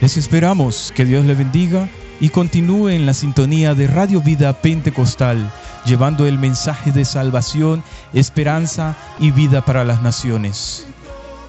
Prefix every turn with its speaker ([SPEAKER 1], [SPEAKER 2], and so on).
[SPEAKER 1] Les esperamos, que Dios le bendiga y continúe en la sintonía de Radio Vida Pentecostal, llevando el mensaje de salvación, esperanza y vida para las naciones.